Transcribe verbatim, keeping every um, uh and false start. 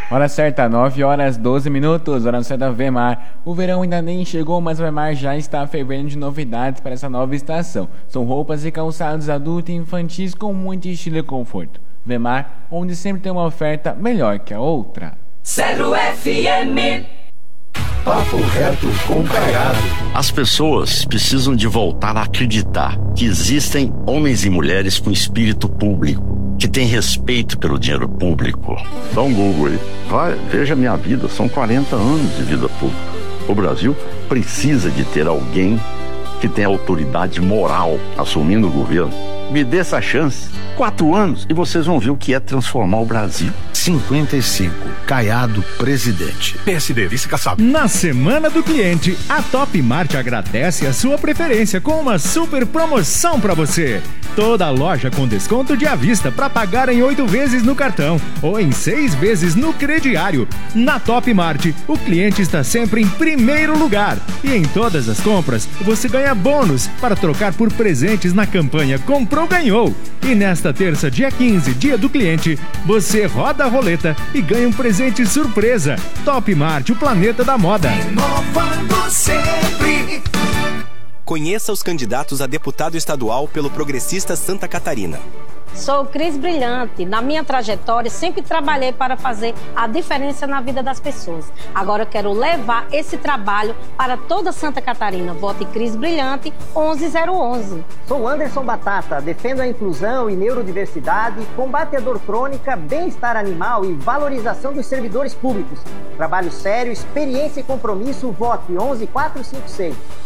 Hora certa, nove horas doze minutos, hora certa Vemar. O verão ainda nem chegou, mas o Vemar já está fervendo de novidades para essa nova estação. São roupas e calçados adultos e infantis com muito estilo e conforto. Vemar, onde sempre tem uma oferta melhor que a outra. Zero F M. Papo reto com Caiado. As pessoas precisam de voltar a acreditar que existem homens e mulheres com espírito público, que têm respeito pelo dinheiro público. Dá um Google aí. Vai, veja a minha vida, são quarenta anos de vida pública. O Brasil precisa de ter alguém que tenha autoridade moral assumindo o governo. Me dê essa chance. Quatro anos e vocês vão ver o que é transformar o Brasil. cinquenta e cinco, Caiado, presidente. P S D, vice-caçado. Na Semana do Cliente, a Top Mart agradece a sua preferência com uma super promoção para você. Toda loja com desconto de à vista para pagar em oito vezes no cartão ou em seis vezes no crediário. Na Top Mart, o cliente está sempre em primeiro lugar. E em todas as compras, você ganha bônus para trocar por presentes na campanha Comprou Ganhou. E nesta terça, dia quinze, dia do cliente, você roda a roleta e ganha um presente surpresa. Top Mart, o planeta da moda. Inovando sempre. Conheça os candidatos a deputado estadual pelo Progressista Santa Catarina. Sou Cris Brilhante. Na minha trajetória, sempre trabalhei para fazer a diferença na vida das pessoas. Agora eu quero levar esse trabalho para toda Santa Catarina. Vote Cris Brilhante, onze zero onze. Sou Anderson Batata. Defendo a inclusão e neurodiversidade, combate a dor crônica, bem-estar animal e valorização dos servidores públicos. Trabalho sério, experiência e compromisso. Vote onze quatro cinco seis.